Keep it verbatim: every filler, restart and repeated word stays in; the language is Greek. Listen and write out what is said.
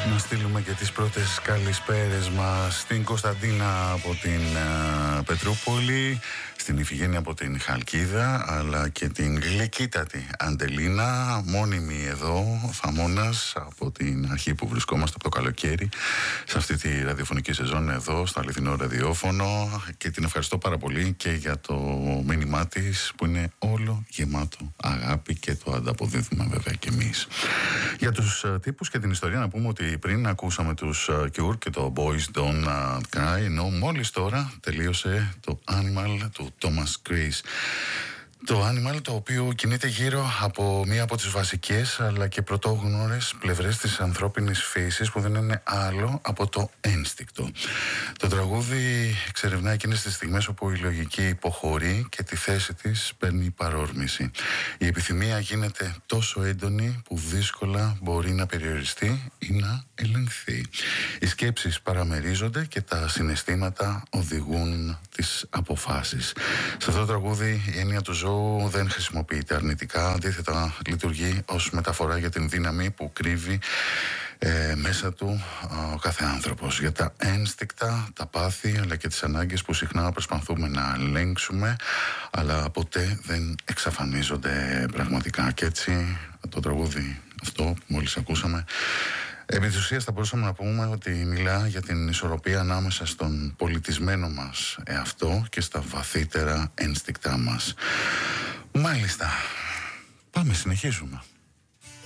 Να στείλουμε και τις πρώτες καλησπέρες μας στην Κωνσταντίνα από την uh, Πετρούπολη, στην Ιφηγένεια από την Χαλκίδα, αλλά και την γλυκύτατη Αντελίνα, μόνιμη εδώ, φαμώνας από την αρχή που βρισκόμαστε από το καλοκαίρι σε αυτή τη ραδιοφωνική σεζόν εδώ στο αληθινό ραδιόφωνο, και την ευχαριστώ πάρα πολύ και για το μήνυμά της που είναι όλο γεμάτο αγάπη και το ανταποδίδουμε βέβαια και εμείς. Για τους uh, τύπους και την ιστορία να πούμε ότι πριν ακούσαμε τους uh, Cure και το Boys Don't uh, Cry, ενώ μόλις τώρα τελείωσε το Animal του Thomas Chris. Το Animal, το οποίο κινείται γύρω από μία από τις βασικές αλλά και πρωτόγνωρες πλευρές της ανθρώπινης φύσης, που δεν είναι άλλο από το ένστικτο. Το τραγούδι εξερευνά εκείνες τις στιγμές όπου η λογική υποχωρεί και τη θέση της παίρνει παρόρμηση. Η επιθυμία γίνεται τόσο έντονη που δύσκολα μπορεί να περιοριστεί ή να ελεγχθεί. Οι σκέψεις παραμερίζονται και τα συναισθήματα οδηγούν τις αποφάσεις. Σε αυτό το τραγούδι η έννοια του ζώου δεν χρησιμοποιείται αρνητικά, αντίθετα λειτουργεί ως μεταφορά για την δύναμη που κρύβει ε, μέσα του ο κάθε άνθρωπος, για τα ένστικτα, τα πάθη αλλά και τις ανάγκες που συχνά προσπαθούμε να ελέγξουμε αλλά ποτέ δεν εξαφανίζονται πραγματικά. Και έτσι το τραγούδι αυτό που μόλις ακούσαμε, επί της ουσίας θα μπορούσαμε να πούμε ότι μιλά για την ισορροπία ανάμεσα στον πολιτισμένο μας εαυτό και στα βαθύτερα ένστικτά μας. Μάλιστα, πάμε, συνεχίζουμε.